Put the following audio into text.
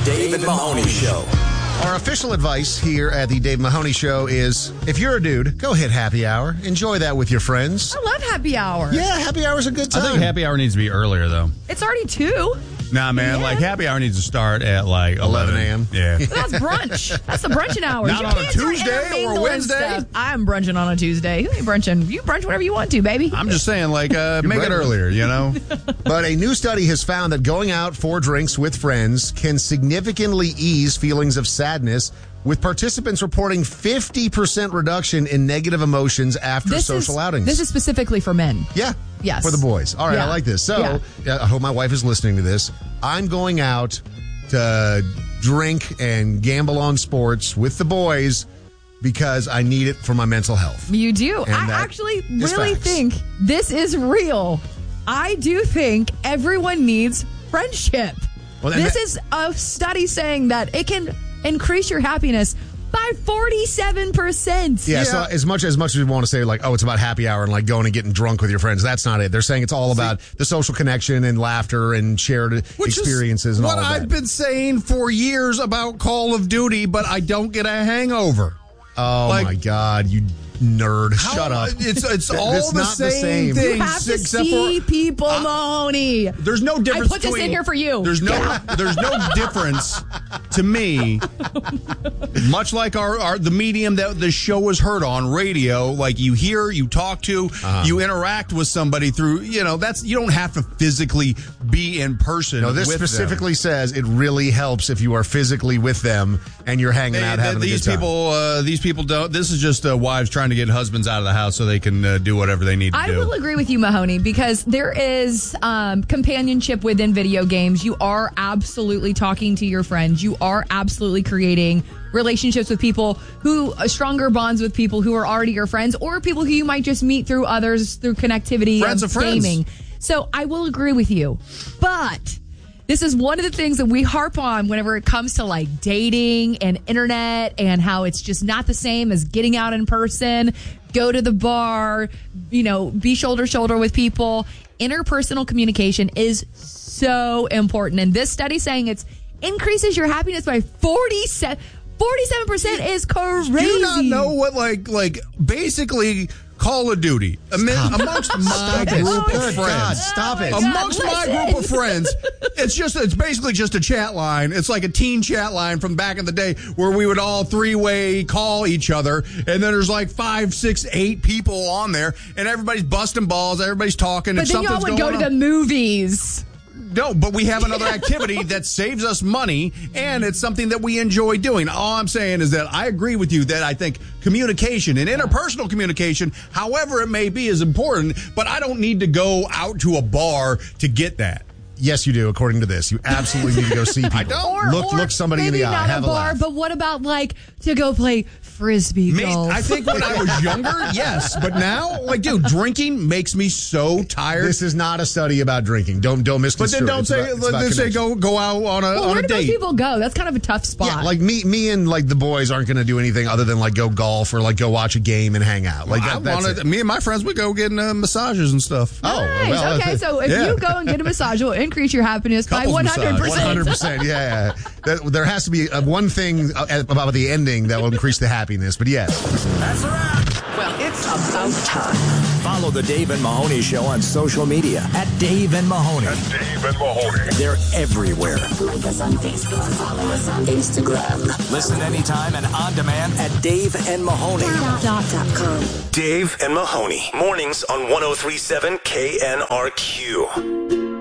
Dave and Mahoney Show. Our official advice here at the Dave Mahoney Show is, if you're a dude, go hit happy hour. Enjoy that with your friends. I love happy hour. Yeah, happy hour's a good time. I think happy hour needs to be earlier, though. It's already 2. Nah, man, Yeah. like happy hour needs to start at like 11 a.m. Yeah. That's brunch. That's the brunching hours. Not You on a can't start Tuesday or intermingling Wednesday? stuff. I'm brunching on a Tuesday. You ain't brunching. You brunch whenever you want to, baby. I'm just saying, like, make it right. earlier, you know? But a new study has found that going out for drinks with friends can significantly ease feelings of sadness, with participants reporting 50% reduction in negative emotions after social outings. This is specifically for men. Yeah. Yes. For the boys. All right, Yeah. I like this. So, I hope my wife is listening to this. I'm going out to drink and gamble on sports with the boys because I need it for my mental health. You do. And I that actually is really facts. think this is real. I do think everyone needs friendship. Well, and This that- is a study saying that it can increase your happiness by 47%. Yeah, so as much as we want to say, like, oh, it's about happy hour and like going and getting drunk with your friends, that's not it. They're saying it's all about the social connection and laughter and shared experiences and all what of that. I've been saying for years about Call of Duty, but I don't get a hangover. Oh, like- my God, you nerd. Shut up. It's all That's the not the same same. thing. You have to except see for, people, Mahoney. There's no difference. I put this between, in here for you. There's no difference to me. Much like the medium that the show is heard on, radio, like you hear, you talk to, you interact with somebody through. You know, you don't have to physically be in person. No, this with specifically says it really helps if you are physically with them and you're hanging out having a good time. These people don't. This is just wives trying to get husbands out of the house so they can do whatever they need to do. I will agree with you, Mahoney, because there is companionship within video games. You are absolutely talking to your friends. You are absolutely creating relationships with people stronger bonds with people who are already your friends, or people who you might just meet through others, through connectivity of gaming. So I will agree with you. But this is one of the things that we harp on whenever it comes to like dating and internet and how it's just not the same as getting out in person, go to the bar, be shoulder to shoulder with people. Interpersonal communication is so important. And this study saying it increases your happiness by 47% is crazy. Do you not know what like basically Call of Duty amongst my group of friends? Stop it. Amongst my group of friends, it's basically just a chat line. It's like a teen chat line from back in the day where we would all three-way call each other, and then there's like 5, 6, 8 people on there, and everybody's busting balls, everybody's talking, But and then y'all something's would going go to on. the movies. No, but we have another activity that saves us money, and it's something that we enjoy doing. All I'm saying is that I agree with you that I think communication and interpersonal communication, however it may be, is important, but I don't need to go out to a bar to get that. Yes, you do, according to this. You absolutely need to go see people. I don't. Look somebody in the eye. Maybe Have not a a bar, laugh. but what about like to go play frisbee golf? I think when I was younger, yes, but now, like, dude, drinking makes me so tired. This is not a study about drinking. Don't misconstrue. But then don't say go out on a where do date. most people go? That's kind of a tough spot. Yeah, like me and like the boys aren't going to do anything other than like go golf or like go watch a game and hang out. Like Me and my friends would go getting massages and stuff. Oh, nice. well, Okay, so if you go and get a massage, it will increase your happiness by Couples 100%. massage. 100%. Yeah. There has to be one thing about the ending that will increase the happiness. But yes. That's a wrap. Well, it's about time. Follow the Dave and Mahoney Show on social media at Dave and Mahoney. Dave and Mahoney. They're everywhere. Like us on Facebook, follow us on Instagram. Listen anytime and on demand at DaveandMahoney.com. Dave and Mahoney. Mornings on 103.7 KNRQ.